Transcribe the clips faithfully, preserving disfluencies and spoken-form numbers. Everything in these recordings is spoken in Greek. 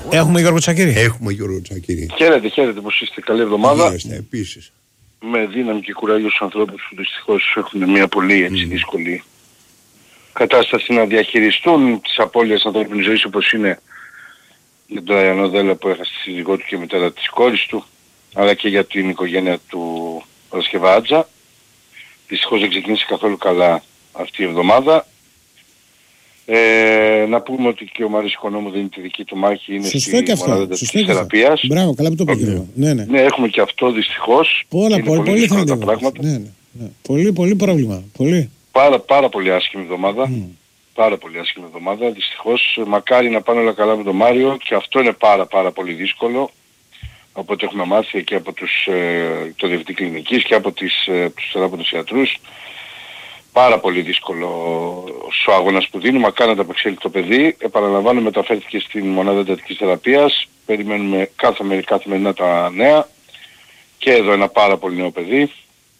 Έχουμε Γιώργο Τσακίρη. Έχουμε Γιώργο Τσακίρη. Χαίρετε, χαίρετε, πως είστε, καλή εβδομάδα. Είστε επίσης. Με δύναμη και κουράγιο στους ανθρώπους που δυστυχώς έχουν μια πολύ έτσι, mm. δύσκολη κατάσταση να διαχειριστούν τις απώλειες ανθρώπινης ζωής, όπως είναι για τον Αϊανό Δέλλα που έχασε τη σύζυγό του και μητέρα της κόρης του, αλλά και για την οικογένεια του Παρασκευάτζα. Δυστυχώς δεν ξεκίνησε καθόλου καλά αυτή η εβδομάδα. Ε, να πούμε ότι και ο Μάριος Οικονόμου δεν είναι τη δική του μάχη, είναι σωστό στη μονάδα της θεραπείας. Μπράβο, καλά που το πήγε. Ναι, ναι. Ναι, έχουμε και αυτό δυστυχώς. Πολλά, πολύ, πολύ θετικά. Ναι, ναι, ναι. Πολύ, πολύ πρόβλημα. Πολύ. Πάρα, πάρα πολύ άσχημη εβδομάδα. Mm. Πάρα πολύ άσχημη εβδομάδα. Δυστυχώς, μακάρι να πάνε όλα καλά με τον Μάριο και αυτό είναι πάρα πάρα πολύ δύσκολο. Από ό,τι έχουμε μάθει και από τους, ε, το διευθυντή κλινικής και από τις, ε, τους θεράποντες ιατρούς. Πάρα πολύ δύσκολο ο αγώνας που δίνει, μακάρι να τα απεξέλθει το παιδί. Επαναλαμβάνω, μεταφέρθηκε στην μονάδα εντατικής θεραπείας. Περιμένουμε κάθε, καθημερινά τα νέα. Και εδώ ένα πάρα πολύ νέο παιδί.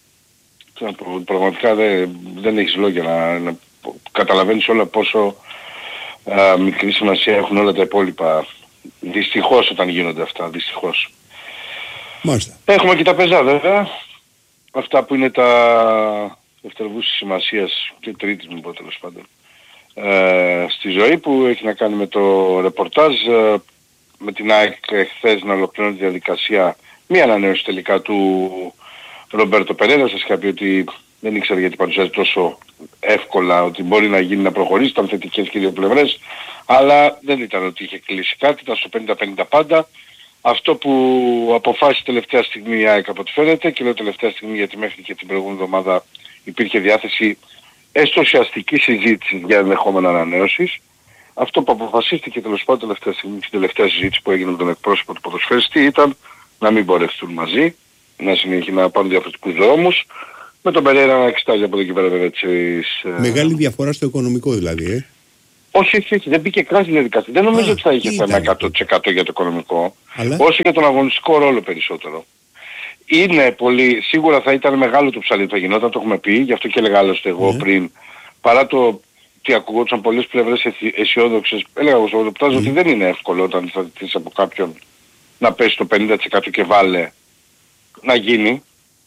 Πραγματικά δεν, δεν έχεις λόγια να, να καταλαβαίνεις όλα πόσο α, μικρή σημασία έχουν όλα τα υπόλοιπα. Δυστυχώς όταν γίνονται αυτά, δυστυχώς. Μάλιστα. Έχουμε και τα πεζά βέβαια. Αυτά που είναι τα δευτεροβούσης σημασίας και τρίτης μου πω τέλος πάντων. Ε, στη ζωή που έχει να κάνει με το ρεπορτάζ ε, με την ΑΕΚ χθες να ολοκληρώνει τη διαδικασία μία ανανέωση τελικά του Ρομπέρτο Περέρα. Σας είχα πει ότι δεν ήξερα γιατί παρουσιάζει τόσο εύκολα ότι μπορεί να γίνει να προχωρήσει, ήταν θετικές και δύο πλευρές, αλλά δεν ήταν ότι είχε κλείσει κάτι, ήταν στο πενήντα πενήντα πάντα. Αυτό που αποφάσισε τελευταία στιγμή η ΑΕΚ από ό,τι φαίνεται, και λέω τελευταία στιγμή γιατί μέχρι και την προηγούμενη εβδομάδα υπήρχε διάθεση έστω ουσιαστική συζήτηση για ενδεχόμενα ανανέωσης. Αυτό που αποφασίστηκε τέλος πάντων τελευταία στιγμή, στην τελευταία συζήτηση που έγινε με τον εκπρόσωπο του ποδοσφαιριστή, ήταν να μην μπορέσουν μαζί, να συνεχίσουν να πάρουν διαφορετικούς δρόμους, με τον Περέρα να εξετάζει από εδώ και πέρα βέβαια τις... Μεγάλη διαφορά στο οικονομικό δηλαδή, ε. Όχι, όχι, όχι, δεν μπήκε κράση διαδικασία. Δεν νομίζω Α, ότι θα είχε θέμα εκατό τοις εκατό για το οικονομικό, αλλά... όσο για τον αγωνιστικό ρόλο περισσότερο. Είναι πολύ, σίγουρα θα ήταν μεγάλο το ψαλίδι που θα γινόταν, το έχουμε πει, γι' αυτό και έλεγα άλλωστε εγώ yeah. πριν, παρά το ότι ακουγόντουσαν πολλές πλευρές αισιόδοξες, έλεγα εγώ στο ρεπορτάζ mm. ότι δεν είναι εύκολο όταν θα ζητήσεις από κάποιον να πέσει το πενήντα τοις εκατό και βάλε να γίνει.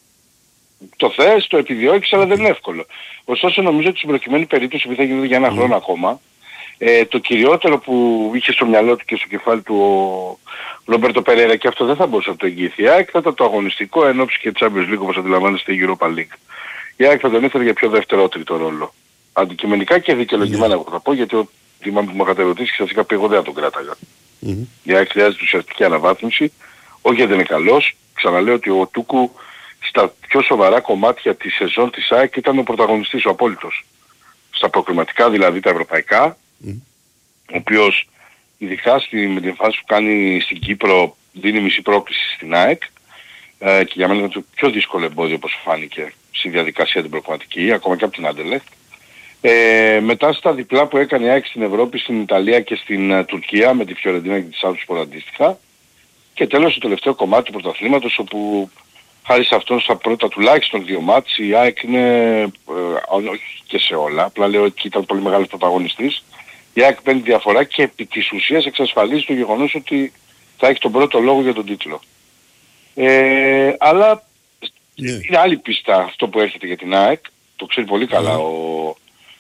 Το θες, το επιδιώκεις, αλλά δεν είναι εύκολο. Ωστόσο νομίζω ότι στην προκειμένη περίπτωση που θα γίνεται για ένα mm. χρόνο ακόμα, ε, το κυριότερο που είχε στο μυαλό του και στο κεφάλι του ο Ρομπέρτο Περέρα, και αυτό δεν θα μπορούσε να το εγγυηθεί, η ΑΕΚ θα ήταν το αγωνιστικό εν ώψη και Champions League όπως αντιλαμβάνεστε η Europa League. Η ΑΕΚ θα τον ήθελε για πιο δεύτερο-τρίτο ρόλο. Αντικειμενικά και δικαιολογημένα εγώ θα πω, γιατί ο θυμάμαι που μου είχατε ρωτήσει και σας είχα πει εγώ δεν θα τον κράταγα. Mm-hmm. Η ΑΕΚ χρειάζεται ουσιαστική αναβάθμιση, όχι γιατί δεν είναι καλός. Ξαναλέω ότι ο Τούκου στα πιο σοβαρά κομμάτια της σεζόν της ΑΕΚ ήταν ο πρωταγωνιστής, ο απόλυτος. Στα προκριματικά δηλαδή τα ευρωπαϊκά, mm. ο οποίος ειδικά στη, με την φάση που κάνει στην Κύπρο δίνει μισή πρόκληση στην ΑΕΚ ε, και για μένα ήταν το πιο δύσκολο εμπόδιο όπως φάνηκε στη διαδικασία την προκριματική, ακόμα και από την Άντελεχτ. Ε, μετά στα διπλά που έκανε η ΑΕΚ στην Ευρώπη, στην Ιταλία και στην uh, Τουρκία με τη Φιωρεντίνα και τη Σάλτσμπουργκ αντίστοιχα. Και τέλος το τελευταίο κομμάτι του πρωταθλήματος, όπου χάρη σε αυτόν στα πρώτα τουλάχιστον δύο μάτς η ΑΕΚ είναι, ε, όχι και σε όλα, απλά λέω ότι ήταν πολύ μεγάλος πρωταγωνιστής. Η ΑΕΚ παίρνει διαφορά και επί της ουσίας εξασφαλίζει το γεγονός ότι θα έχει τον πρώτο λόγο για τον τίτλο. Ε, αλλά yeah. είναι άλλη πίστα αυτό που έρχεται για την ΑΕΚ, το ξέρει πολύ καλά yeah. ο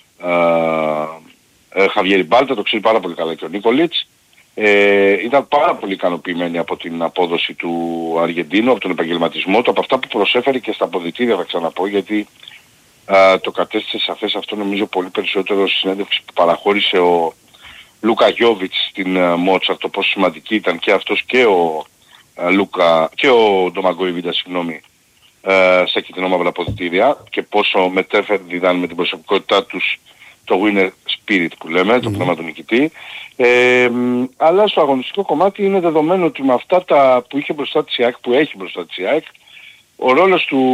ε, ε, Χαβιέρι Μπάλτα, το ξέρει πάρα πολύ καλά και ο Νίκολιτς. Ε, ήταν πάρα πολύ ικανοποιημένοι από την απόδοση του Αργεντίνου, από τον επαγγελματισμό του, από αυτά που προσέφερε και στα αποδυτήρια θα ξαναπώ, γιατί α, το κατέστησε σαφές αυτό νομίζω πολύ περισσότερο στη συνέντευξη που παραχώρησε ο Λούκα Γιόβιτς στην Μότσαρτ, το πόσο σημαντική ήταν και αυτός και ο α, Λούκα και ο Ντομαγκόιβιντα, συγγνώμη, α, στα κυτρινόμαυρα αποδυτήρια και πόσο μετέφεραν με την προσωπικότητά τους το winner spirit που λέμε, mm. το πνεύμα του νικητή. Ε, αλλά στο αγωνιστικό κομμάτι είναι δεδομένο ότι με αυτά τα που είχε μπροστά της ΑΕΚ, που έχει μπροστά της ΑΕΚ, ο ρόλος του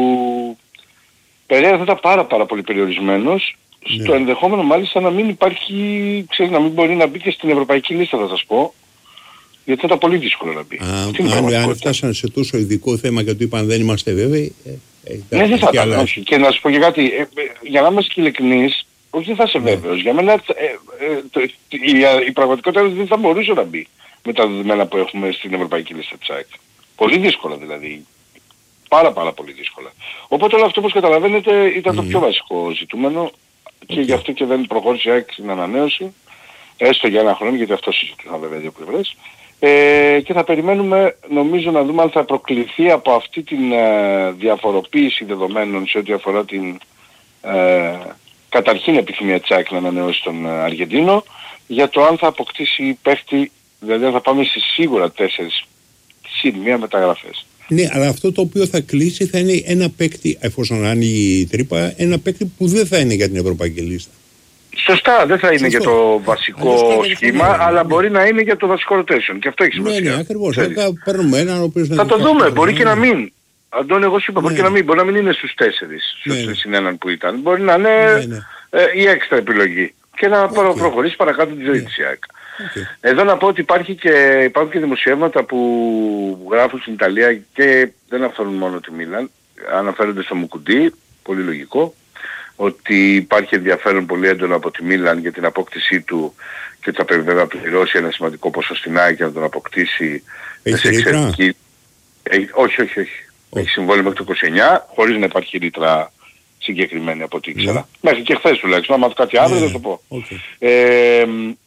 Περέρα θα ήταν πάρα πάρα πολύ περιορισμένος, yeah. στο ενδεχόμενο μάλιστα να μην υπάρχει, ξέρεις, να μην μπορεί να μπει και στην ευρωπαϊκή λίστα θα σας πω, γιατί θα ήταν πολύ δύσκολο να μπει. Α, αν, αν φτάσανε σε τόσο ειδικό θέμα και του είπαν δεν είμαστε βέβαιοι, ε, ε, ναι δεν θα ήταν, όχι. Και να σου πω και κάτι, ε, ε, για να είμαστε ειλικρινείς, Όχι, δεν θα είσαι βέβαιος. Για μένα ε, ε, το, η, η πραγματικότητα δεν θα μπορούσε να μπει με τα δεδομένα που έχουμε στην Ευρωπαϊκή Λίστα της ΑΕΚ. Πολύ δύσκολα δηλαδή. Πάρα πάρα πολύ δύσκολα. Οπότε όλο αυτό όπως καταλαβαίνετε ήταν mm. το πιο βασικό ζητούμενο και okay. γι' αυτό και δεν προχώρησε η ΑΕΚ στην ανανέωση. Έστω για ένα χρόνο, γιατί αυτό συζητήσαμε βέβαια δύο πλευρές. Ε, και θα περιμένουμε νομίζω να δούμε αν θα προκληθεί από αυτή την ε, διαφοροποίηση δεδομένων σε ό,τι αφορά την ε, καταρχήν επιθυμία της ΑΕΚ να ανανεώσει τον ε, Αργεντίνο, για το αν θα αποκτήσει παίχτη, δηλαδή αν θα πάμε σε σίγουρα τέσσερις συν μία μεταγραφές. Ναι, αλλά αυτό το οποίο θα κλείσει θα είναι ένα παίκτη, εφόσον ανοίγει η τρύπα, ένα παίκτη που δεν θα είναι για την Ευρωπαϊκή Λίστα. Σωστά, δεν θα είναι Σωστό. για το βασικό σχήμα, είναι, αλλά ναι. μπορεί να είναι για το βασικό rotation. Και αυτό έχει σημασία. Ναι, ναι, ακριβώς. Θα παίρνουμε έναν ο οποίος θα το δούμε, θα μπορεί και να μην. Αντώνη, εγώ σου είπα, ναι. μπορεί και να μην. Μπορεί να μην είναι στους τέσσερις, στους ναι. συνέναν που ήταν. Μπορεί να είναι ναι, ναι. Ε, η έξτρα επιλογή. Και να okay. προχωρήσει παρακάτω τη ζωή της η ΑΕΚ. Okay. Εδώ να πω ότι υπάρχει και, υπάρχουν και δημοσιεύματα που γράφουν στην Ιταλία και δεν αναφέρουν μόνο τη Μίλαν. Αναφέρονται στο Μουκουντί, πολύ λογικό. Ότι υπάρχει ενδιαφέρον πολύ έντονο από τη Μίλαν για την απόκτησή του και ότι θα πρέπει βέβαια να πληρώσει ένα σημαντικό ποσό στην ΑΕΚ για να τον αποκτήσει. Έχει εξαιρετική... Έχει... Όχι, όχι, όχι. Oh. Έχει συμβόλαιο μέχρι το είκοσι εννιά χωρίς να υπάρχει ρήτρα συγκεκριμένη από ό,τι ήξερα. Yeah. Μέχρι και χθες τουλάχιστον, άμα κάτι αύριο yeah. θα το πω. Okay. Ε,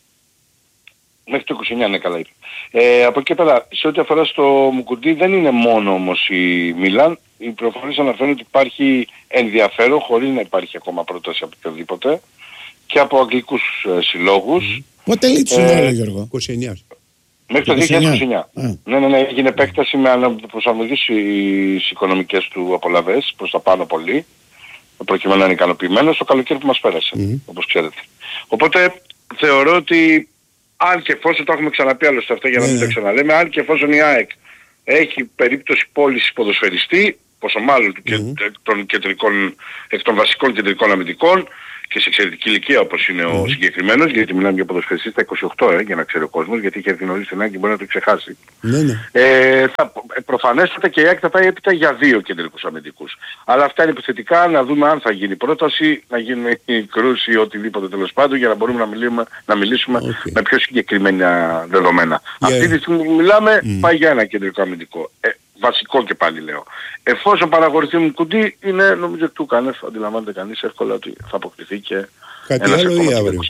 μέχρι το είκοσι εννιά είναι καλά είπε. Ε, από εκεί πέρα, σε ό,τι αφορά στο Μουκουντί δεν είναι μόνο όμως η Μίλαν. Οι πληροφορίες αναφέρουν ότι υπάρχει ενδιαφέρον, χωρίς να υπάρχει ακόμα πρόταση από οποιοδήποτε, και από αγγλικούς ε, συλλόγους. Mm. Πότε λύγει το συμβόλαιο, Γιώργο? είκοσι εννιά. Μέχρι το δύο χιλιάδες είκοσι εννιά. Mm. Ναι, ναι, ναι, έγινε επέκταση με αναπροσαρμογή στις οικονομικές του απολαβές, προς τα πάνω πολύ, προκειμένου να είναι ικανοποιημένος το καλοκαίρι που μας πέρασε, mm. όπως ξέρετε. Οπότε θεωρώ ότι, αν και εφόσον το έχουμε ξαναπεί άλλωστε αυτό για να mm. μην το ξαναλέμε, αν και εφόσον η ΑΕΚ έχει περίπτωση πώλησης ποδοσφαιριστή, πόσο μάλλον mm-hmm. εκ, των κεντρικών, εκ των βασικών κεντρικών αμυντικών και σε εξαιρετική ηλικία όπως είναι mm-hmm. ο συγκεκριμένος, γιατί μιλάμε για ποδοσφαιριστή στα είκοσι οκτώ, ε, για να ξέρει ο κόσμος, γιατί είχε γνωρίσει την ΑΕΚ και μπορεί να το ξεχάσει. Mm-hmm. Ε, θα, προφανέστατα και η ΑΕΚ θα πάει έπειτα για δύο κεντρικούς αμυντικούς. Αλλά αυτά είναι επιθετικά, να δούμε αν θα γίνει πρόταση, να γίνει κρούση ή οτιδήποτε τέλος πάντων, για να μπορούμε να μιλήσουμε, να μιλήσουμε okay. με πιο συγκεκριμένα δεδομένα. Yeah. Αυτή τη στιγμή που μιλάμε mm. πάει για ένα κεντρικό αμυντικό. Ε, βασικό και πάλι λέω. Εφόσον παραγωγηθεί μου κουντί, είναι νομίζω του Κάνεφ, αντιλαμβάνεται κανείς εύκολα ότι θα αποκτηθεί και κάτι ένας άλλο ή αύριο?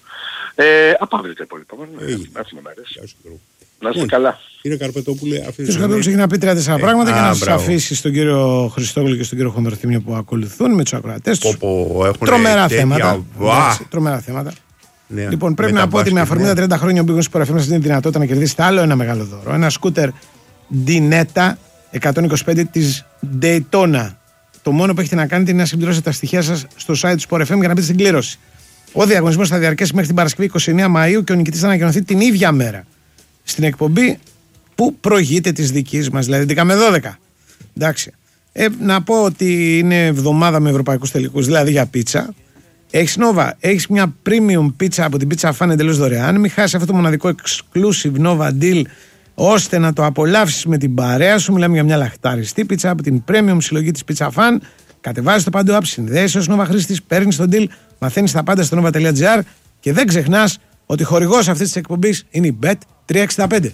Ε, από αύριο τα υπόλοιπα. Έχουμε μέρες. Να είστε καλά. Κύριε Καρπετόπουλε, αυτή τη στιγμή έχει να πει τρία τέσσερα πράγματα και να σας αφήσει στον κύριο Χριστόγλου και στον κύριο Χονδροθύμιο που ακολουθούν με τους ακροατές τους. Τρομερά θέματα. Τρομερά θέματα. Λοιπόν, πρέπει να πω ότι με αφορμή τα τριάντα χρόνια ο Big Win Sport εφ εμ σας δίνει δυνατότητα να κερδίσετε άλλο ένα μεγάλο δώρο. Ένα σκούτερ Dinetta εκατόν είκοσι πέντε της Daytona. Το μόνο που έχετε να κάνετε είναι να συμπληρώσετε τα στοιχεία σας στο site του Sport εφ εμ για να μπείτε στην κλήρωση. Ο διαγωνισμός θα διαρκέσει μέχρι την Παρασκευή είκοσι εννέα Μαΐου και ο νικητής θα ανακοινωθεί την ίδια μέρα στην εκπομπή που προηγείται της δικής μας, δηλαδή έντεκα με δώδεκα. Εντάξει. Ε, να πω ότι είναι εβδομάδα με ευρωπαϊκούς τελικούς, δηλαδή για πίτσα. Έχεις Nova, έχεις μια premium πίτσα από την Pizza Fan εντελώς δωρεάν. Μην χάσεις αυτό το μοναδικό exclusive Nova deal ώστε να το απολαύσεις με την παρέα σου. Μιλάμε για μια λαχταριστή πίτσα από την premium συλλογή της Pizza Fan. Κατεβάζεις το Pando App, συνδέεσαι ως Nova χρήστης, παίρνεις τον deal, μαθαίνεις τα πάντα στο nova τελεία gr και δεν ξεχνάς ότι χορηγός αυτής της εκπομπής είναι η μπετ τριακόσια εξήντα πέντε.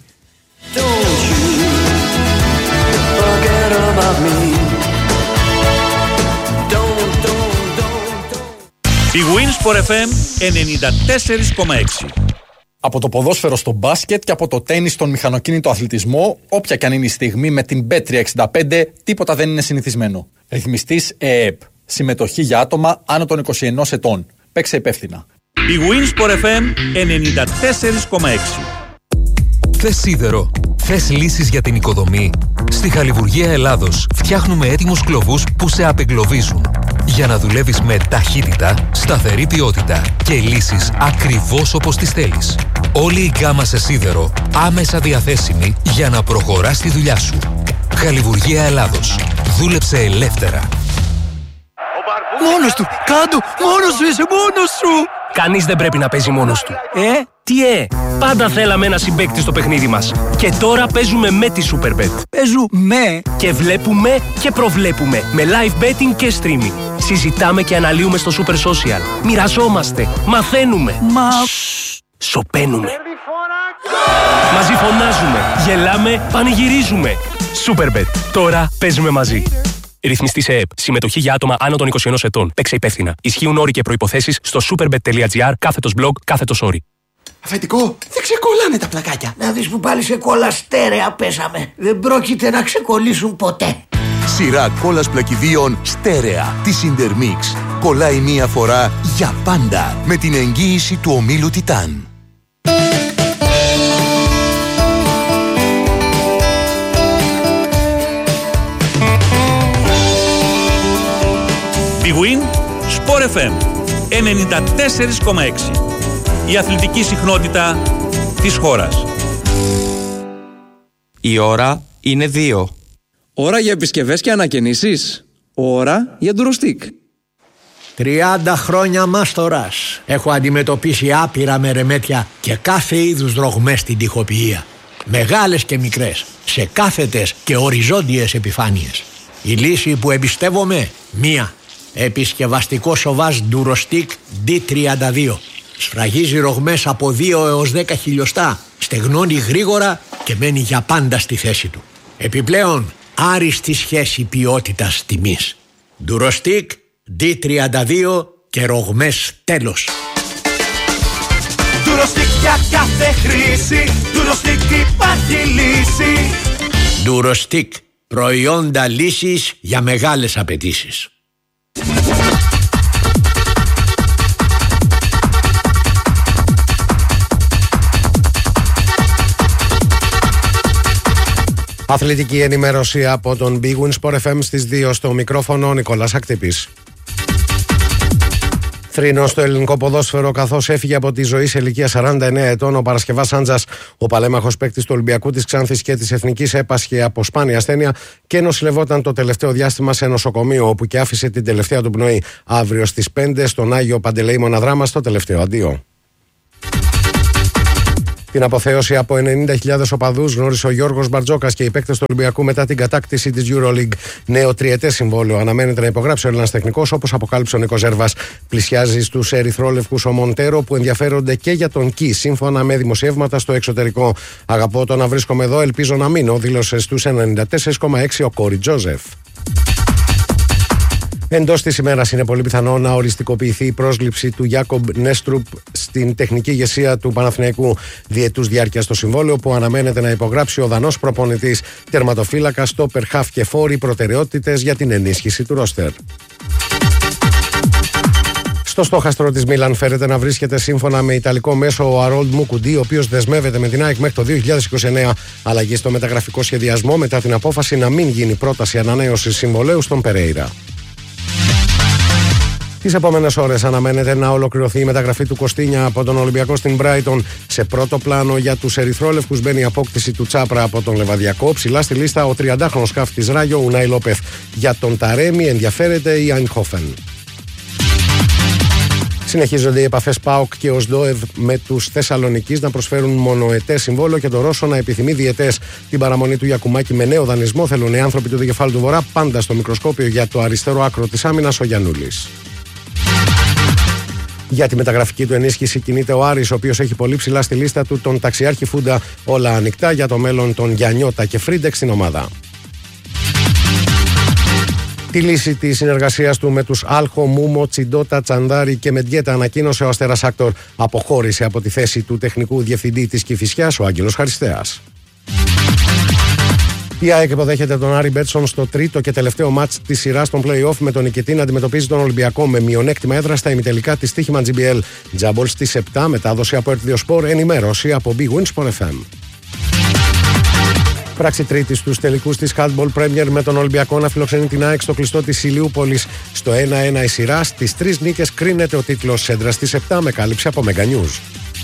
Η Winsport εφ εμ ενενήντα τέσσερα κόμμα έξι. Από το ποδόσφαιρο στο μπάσκετ και από το τένις στον μηχανοκίνητο αθλητισμό, όποια και αν είναι η στιγμή, με την μπετ τριακόσια εξήντα πέντε τίποτα δεν είναι συνηθισμένο. Ρυθμιστής ΕΕΠ. Συμμετοχή για άτομα άνω των είκοσι ενός ετών. Παίξε υπεύθυνα. Η Winsport εφ εμ ενενήντα τέσσερα κόμμα έξι. Θες σίδερο? Θες λύσεις για την οικοδομή? Στη Χαλιβουργία Ελλάδος φτιάχνουμε έτοιμους κλωβούς που σε απεγκλωβίζουν. Για να δουλεύεις με ταχύτητα, σταθερή ποιότητα και λύσεις ακριβώς όπως τις θέλεις. Όλη η γκάμα σε σίδερο άμεσα διαθέσιμη για να προχωράς τη δουλειά σου. Χαλιβουργία Ελλάδος. Δούλεψε ελεύθερα. Μόνος του! Κάντο! Μόνος σου είσαι! Μόνος σου! Κανείς δεν πρέπει να παίζει μόνος του. Ε! Τι ε, πάντα θέλαμε ένα συμπαίκτη στο παιχνίδι μας. Και τώρα παίζουμε με τη Superbet. Παίζουμε και βλέπουμε και προβλέπουμε με live betting και streaming. Συζητάμε και αναλύουμε στο Super Social. Μοιραζόμαστε, μαθαίνουμε. Μα... σοπαίνουμε. Μαζί φωνάζουμε, γελάμε, πανηγυρίζουμε. Superbet. Τώρα παίζουμε μαζί. Ρυθμιστή σε ΕΕΠ. Συμμετοχή για άτομα άνω των είκοσι ενός ετών. Παίξε υπεύθυνα. Ισχύουν όροι και προϋποθέσεις στο superbet.gr κάθετος blog κάθετος όροι. Αφεντικό, δεν ξεκολλάνε τα πλακάκια. Να δεις που πάλι σε κόλλα στέρεα πέσαμε. Δεν πρόκειται να ξεκολλήσουν ποτέ. Σειρά κόλλας πλακιδίων στέρεα της Intermix. Κολλάει μία φορά για πάντα με την εγγύηση του ομίλου Τιτάν. Big Win, Sport εφ εμ ενενήντα τέσσερα κόμμα έξι. Η αθλητική συχνότητα της χώρας. Η ώρα είναι δύο. Ώρα για επισκευές και ανακαινήσεις. Ώρα για ντουροστικ. τριάντα χρόνια μάστορας. Έχω αντιμετωπίσει άπειρα μερεμέτια και κάθε είδους δρογμές στην τοιχοποιία. Μεγάλες και μικρές, σε κάθετες και οριζόντιες επιφάνειες. Η λύση που εμπιστεύομαι, μία. Επισκευαστικό σοβάζ ντουροστικ ντι τριάντα δύο. Σφραγίζει ρογμές από δύο έως δέκα χιλιοστά, στεγνώνει γρήγορα και μένει για πάντα στη θέση του. Επιπλέον, άριστη σχέση ποιότητας τιμής. Ντουροστικ ντι τριάντα δύο και ρογμές τέλος. Ντουροστικ για κάθε χρήση, Ντουροστικ υπάρχει λύση. Ντουροστικ, προϊόντα λύσης για μεγάλες απαιτήσεις. Αθλητική ενημέρωση από τον Big Win Sport εφ εμ στις δύο, στο μικρόφωνο Νικόλας Ακτύπης. Θρήνο στο ελληνικό ποδόσφαιρο, καθώς έφυγε από τη ζωή σε ηλικία σαράντα εννέα ετών ο Παρασκευάς Άντζας, ο παλέμαχος παίκτης του Ολυμπιακού της Ξάνθης και της Εθνικής, έπασχε από σπάνια ασθένεια και νοσηλευόταν το τελευταίο διάστημα σε νοσοκομείο, όπου και άφησε την τελευταία του πνοή αύριο στις πέντε στον Άγιο Παντελεήμονα Δράμα, στο τελευταίο αντίο. Την αποθέωση από ενενήντα χιλιάδες οπαδούς γνώρισε ο Γιώργος Μπαρτζόκας και οι παίκτες του Ολυμπιακού μετά την κατάκτηση της EuroLeague. Νέο τριετές συμβόλαιο αναμένεται να υπογράψει ο Έλληνας τεχνικός, όπως αποκάλυψε ο Νίκος Ζέρβας. Πλησιάζει στους ερυθρόλευκους ο Μοντέρο, που ενδιαφέρονται και για τον Κι, σύμφωνα με δημοσιεύματα στο εξωτερικό. Αγαπώ το να βρίσκομαι εδώ, ελπίζω να μείνω, δήλωσε στους ενενήντα τέσσερα κόμμα έξι ο Κόρι Τζόζεφ. Εντός της ημέρας είναι πολύ πιθανό να οριστικοποιηθεί η πρόσληψη του Γιάκομπ Νέστρουπ στην τεχνική ηγεσία του Παναθηναϊκού, διετούς διάρκεια στο συμβόλαιο που αναμένεται να υπογράψει ο Δανός προπονητής. Τερματοφύλακα, στόπερ, χαφ και φόροι, προτεραιότητες για την ενίσχυση του ρόστερ. Στο στόχαστρο της Μίλαν φέρεται να βρίσκεται, σύμφωνα με ιταλικό μέσο, ο Αρόλντ Μουκουντή, ο οποίος δεσμεύεται με την ΑΕΚ μέχρι το δύο χιλιάδες είκοσι εννέα. Αλλαγή στο μεταγραφικό σχεδιασμό μετά την απόφαση να μην γίνει πρόταση ανανέωσης συμβολαίου στον Περέιρα. Τις επόμενες ώρες αναμένεται να ολοκληρωθεί η μεταγραφή του Κωστίνια από τον Ολυμπιακό στην Brighton. Σε πρώτο πλάνο για τους ερυθρόλευκους μπαίνει η απόκτηση του Τσάπρα από τον Λεβαδιακό. Ψηλά στη λίστα ο τριαντάχρονος χαφ της Ράγιο, Ουνάι Λόπεθ. Για τον Ταρέμι ενδιαφέρεται η Αϊνχόφεν. Συνεχίζονται οι επαφές ΠΑΟΚ και ο ΣΔΟΕΒ με τους Θεσσαλονικείς να προσφέρουν μονοετές συμβόλαιο και το Ρώσο να επιθυμεί διετές. Την παραμονή του Γιακουμάκη με νέο δανεισμό θέλουν οι άνθρωποι του Δικεφάλου του Βορρά, πάντα στο μικροσκόπιο για το αριστερό άκρο της άμυνας, ο Γιαννούλης. Για τη μεταγραφική του ενίσχυση κινείται ο Άρης, ο οποίος έχει πολύ ψηλά στη λίστα του τον ταξιάρχη Φούντα. Όλα ανοιχτά για το μέλλον των Γιαννιώτα και Φρίντεξ στην ομάδα. Τη λύση της συνεργασίας του με τους Άλχο, Μούμο, Τσιντότα, Τσαντάρι και Μεντιέτα ανακοίνωσε ο Αστέρας Άκτορ. Αποχώρησε από τη θέση του τεχνικού διευθυντή της Κηφισιάς ο Άγγελος Χαριστέας. Η ΑΕΚ υποδέχεται τον Άρη Μπέτσον στο τρίτο και τελευταίο μάτς της σειράς των play-off, με τον νικητή να αντιμετωπίζει τον Ολυμπιακό με μειονέκτημα έδρα στα ημιτελικά της στοίχημα τζι μπι ελ. Τζάμπολ στις επτά, μετάδοση από Ερτδιοσπορ, ενημέρωση από Big Win Sport εφ εμ. Πράξη τρίτη στους τελικούς της Handball Premier, με τον Ολυμπιακό να φιλοξενεί την ΑΕΚ στο κλειστό της Ηλιούπολης. Στο ένα ένα η σειρά, στις τρεις νίκες κρίνεται ο τίτλος Σέντρα στις επτά, με κάλυψη από Mega News.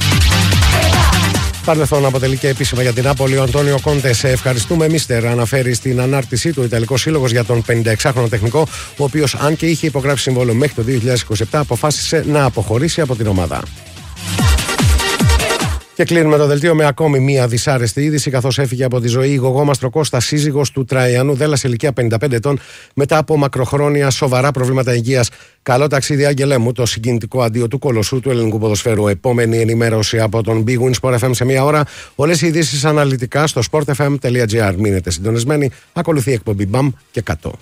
Παρελθόν αποτελεί και επίσημα για την Νάπολη ο Αντώνιο Κόντε. Σε ευχαριστούμε, Μίστερ, αναφέρει στην ανάρτησή του ο Ιταλικός Σύλλογος για τον πενηνταεξάχρονο τεχνικό, ο οποίος, αν και είχε υπογράψει συμβόλαιο μέχρι το δύο χιλιάδες είκοσι επτά, αποφάσισε να αποχωρήσει από την ομάδα. Και κλείνουμε το δελτίο με ακόμη μία δυσάρεστη είδηση, καθώς έφυγε από τη ζωή η Γογό Μαστροκώστα, σύζυγος του Τραϊανού Δέλλα, σε ηλικία πενήντα πέντε ετών, μετά από μακροχρόνια σοβαρά προβλήματα υγείας. Καλό ταξίδι, άγγελέ μου, το συγκινητικό αντίο του κολοσσού του ελληνικού ποδοσφαίρου. Επόμενη ενημέρωση από τον Big Win Sport εφ εμ σε μία ώρα. Όλες οι ειδήσεις αναλυτικά στο sportfm τελεία gr. Μείνετε συντονισμένοι. Ακολουθεί η εκπομπή Μπαμ και Κατώ.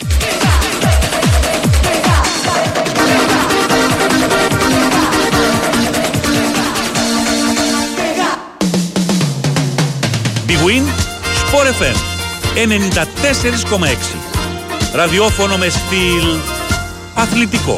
Big Win Sport εφ εμ ενενήντα τέσσερα κόμμα έξι. Ραδιόφωνο με στυλ αθλητικό.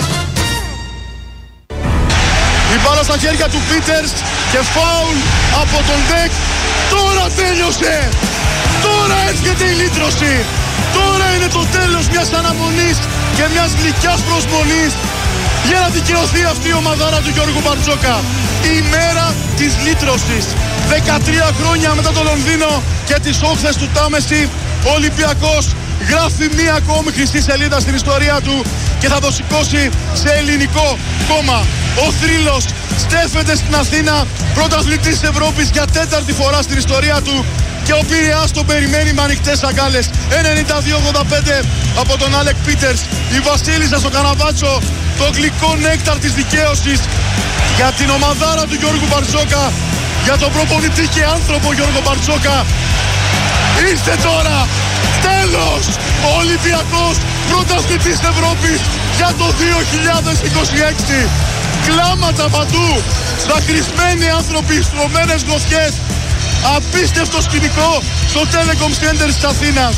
Η μπάλα στα χέρια του Πίτερς και φάουλ από τον Ντεκ. Τώρα τέλειωσε! Τώρα έρχεται η λύτρωση! Τώρα είναι το τέλος μιας αναμονής και μιας γλυκιάς προσμονής για να δικαιωθεί αυτή η ομαδάρα του Γιώργου Μπαρτζόκα. Η μέρα της λύτρωσης. δεκατρία χρόνια μετά το Λονδίνο και τις όχθες του Τάμεση, ο Ολυμπιακός γράφει μία ακόμη χρυσή σελίδα στην ιστορία του και θα το σηκώσει σε ελληνικό κόμμα. Ο θρύλος στέφεται στην Αθήνα, πρωταθλητής Ευρώπης για τέταρτη φορά στην ιστορία του, και ο Πειραιάς τον περιμένει με ανοιχτές αγκάλες. ενενήντα δύο ογδόντα πέντε από τον Άλεκ Πίτερς. Η Βασίλισσα στο Καναβάτσο, το γλυκό νέκταρ της δικαίωσης για την ομαδάρα του Γιώργου Μπαρτζόκα, για τον προπονητή και άνθρωπο Γιώργο Μπαρτζόκα. Ήρθε τώρα, τέλος, ο Ολυμπιακός πρωταθλητής Ευρώπης για το δύο χιλιάδες είκοσι έξι. Κλάματα παντού, δακρυσμένοι άνθρωποι, στρωμένες γροθιές. Απίστευτο σκηνικό στο Telecom Center της Αθήνας.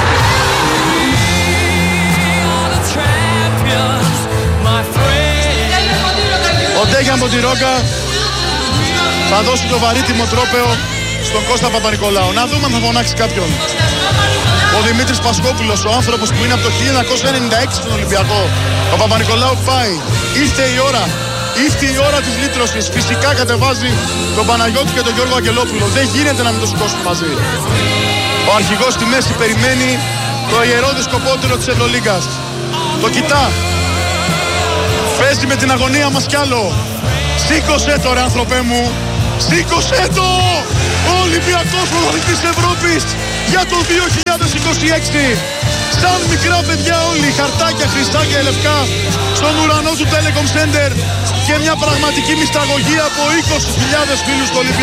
Ο Ντέγιαν Ποντιρόγκα θα δώσει το βαρύτιμο τρόπαιο στον Κώστα Παπα-Νικολάου. Να δούμε αν θα φωνάξει κάποιον. Ο Δημήτρης Πασχόπουλος, ο άνθρωπος που είναι από το χίλια εννιακόσια ενενήντα έξι στον Ολυμπιακό. Ο Παπα-Νικολάου πάει. Ήρθε η ώρα. Ήρθε η ώρα της λύτρωσης. Φυσικά κατεβάζει τον Παναγιώτη και τον Γιώργο Αγγελόπουλο. Δεν γίνεται να μην το σηκώσουν μαζί. Ο αρχηγός στη μέση περιμένει το ιερό δισκοπότερο της Ευρωλίγκας. Το κοιτά. Παίζει με την αγωνία μας κι άλλο. Σήκωσέ το ρε άνθρωπέ μου. Σήκωσέ το! Ο Ολυμπιακός πρωταθλητής Ευρώπης για το δύο χιλιάδες είκοσι έξι. Σαν μικρά παιδιά όλοι, χαρτάκια, χρυσάκια, λευκά, στον ουρανό του Telecom Center, και μια πραγματική μυσταγωγία από είκοσι χιλιάδες φίλους του Ολυμπιακού.